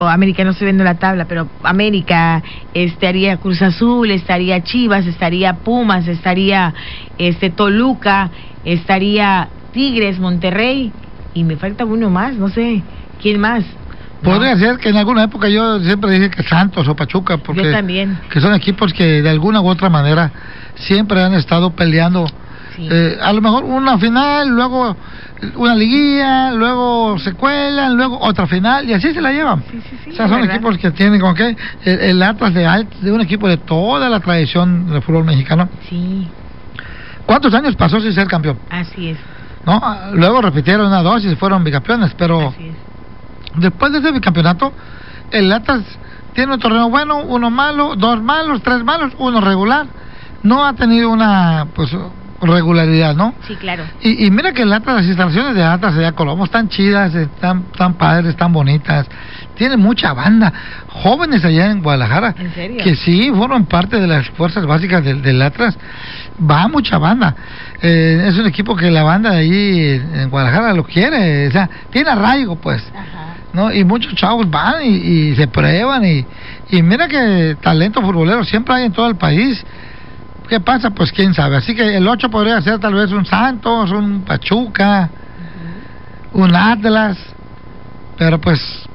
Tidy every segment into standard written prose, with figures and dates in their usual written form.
América, no estoy viendo la tabla, pero América, estaría Cruz Azul, estaría Chivas, estaría Pumas, estaría Toluca, estaría Tigres, Monterrey, y me falta uno más, no sé, ¿quién más? Podría ser que en alguna época yo siempre dije que Santos o Pachuca, porque yo también. Que son equipos que de alguna u otra manera siempre han estado peleando, sí. A lo mejor una final, luego una liguilla, luego se cuelan, luego otra final, y así se la llevan. Sí, o sea, son equipos que tienen como que el Atlas de un equipo de toda la tradición del fútbol mexicano. Sí. ¿Cuántos años pasó sin ser campeón? Así es. ¿No? Luego repitieron una, dos y fueron bicampeones, pero así es. Después de ese bicampeonato, el Atlas tiene un torneo bueno, uno malo, dos malos, tres malos, uno regular. No ha tenido una, pues, regularidad, ¿no? Sí, claro. Y mira que el Atlas, las instalaciones de Atlas allá Colombo están chidas, están padres, están bonitas. Tiene mucha banda. Jóvenes allá en Guadalajara. ¿En serio? Que sí forman parte de las fuerzas básicas del Atlas. Va mucha banda. Es un equipo que la banda de ahí en Guadalajara lo quiere. O sea, tiene arraigo, pues. Ajá. ¿No? Y muchos chavos van y se prueban y mira que talento futbolero siempre hay en todo el país. ¿Qué pasa? Pues quién sabe. Así que el 8 podría ser tal vez un Santos, un Pachuca, un Atlas, pero pues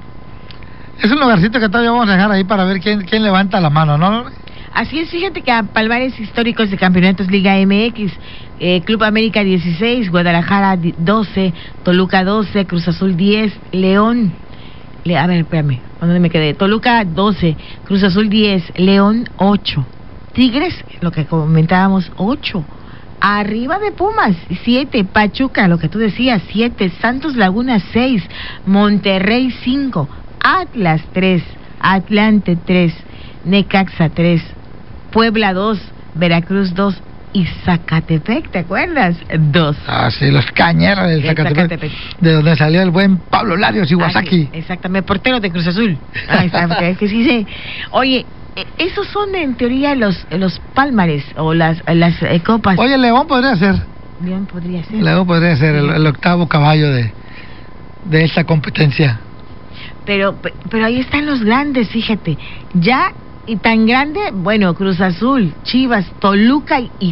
es un lugarcito que todavía vamos a dejar ahí para ver quién levanta la mano, ¿no? Así es, fíjate que a palmares históricos de campeonatos Liga MX, Club América 16, Guadalajara 12, Toluca 12, Cruz Azul 10, León, a ver, espérame, ¿dónde me quedé? Toluca 12, Cruz Azul 10, León 8, Tigres, lo que comentábamos, 8, arriba de Pumas 7, Pachuca, lo que tú decías, 7, Santos Laguna 6, Monterrey 5, Atlas 3, Atlante 3, Necaxa 3, Puebla 2, Veracruz 2 y Zacatepec, ¿te acuerdas? 2. Ah, sí, los cañeros del Zacatepec, de donde salió el buen Pablo Larios Iwasaki. Exactamente, portero de Cruz Azul. Ahí está, es que sí sé. Oye, esos son en teoría los palmares o las copas. Oye, León podría ser. León podría ser. León podría ser el octavo caballo de esta competencia. Pero ahí están los grandes, fíjate. Ya, y tan grande, bueno, Cruz Azul, Chivas, Toluca y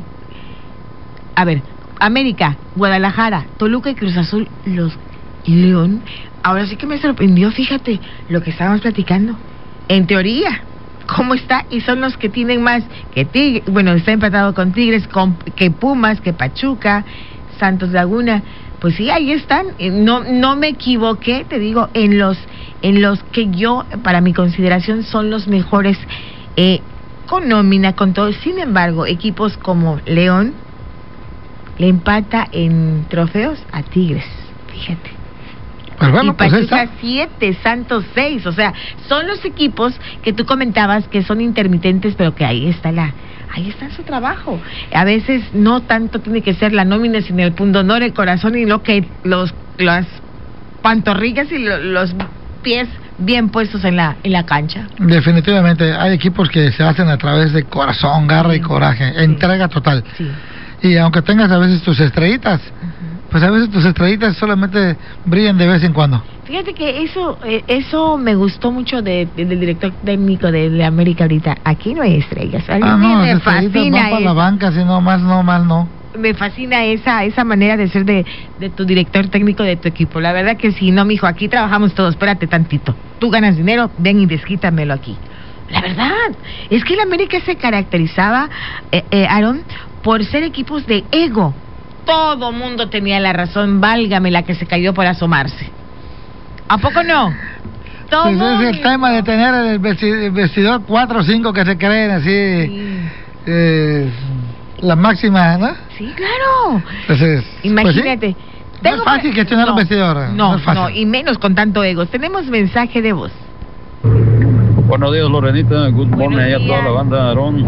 a ver, América, Guadalajara, Toluca y Cruz Azul, los León. Ahora sí que me sorprendió, fíjate, lo que estábamos platicando. En teoría, ¿cómo está? Y son los que tienen más que Tigres, bueno, está empatado con Tigres, que Pumas, que Pachuca, Santos Laguna. Pues sí, ahí están. No me equivoqué, te digo, en los que yo, para mi consideración, son los mejores, con nómina, con todo. Sin embargo, equipos como León le empata en trofeos a Tigres, fíjate. Pues bueno, y Pachuca pues 7, Santos 6, o sea, son los equipos que tú comentabas que son intermitentes, pero que ahí está su trabajo. A veces no tanto tiene que ser la nómina, sino el pundonor, el corazón y las pantorrillas y los pies bien puestos en la cancha. Definitivamente, hay equipos que se hacen a través de corazón, garra y coraje, entrega total. Sí. Y aunque tengas a veces tus estrellitas, pues a veces tus estrellitas solamente brillan de vez en cuando. Fíjate que eso me gustó mucho del director técnico de América ahorita. Aquí no hay estrellas. Me fascina van para la banca, si no más no. Me fascina esa manera de ser de tu director técnico de tu equipo. La verdad que sí, no, mijo, aquí trabajamos todos. Espérate tantito. Tú ganas dinero, ven y desquítamelo aquí. La verdad, es que el América se caracterizaba, Aaron, por ser equipos de ego. Todo mundo tenía la razón, válgame la que se cayó por asomarse. ¿A poco no? Todo pues es el tema de tener el vestidor 4 o 5 que se creen así, sí. La máxima, ¿no? Sí, claro. Entonces, imagínate. Pues sí. No es fácil gestionar un vestidor. No, y menos con tanto ego. Tenemos mensaje de voz. Buenos días, Lorenita. Good morning a toda la banda, Aarón.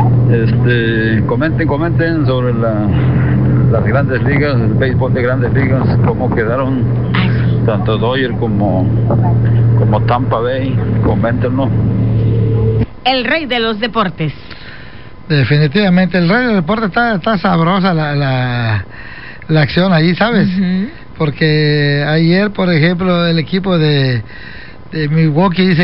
Comenten sobre las grandes ligas, el béisbol de grandes ligas, cómo quedaron tanto Dodgers como Tampa Bay. Coméntenos. El rey de los deportes. Definitivamente, el rey del deporte está sabrosa la acción ahí, ¿sabes? Porque ayer, por ejemplo, el equipo de de Milwaukee dice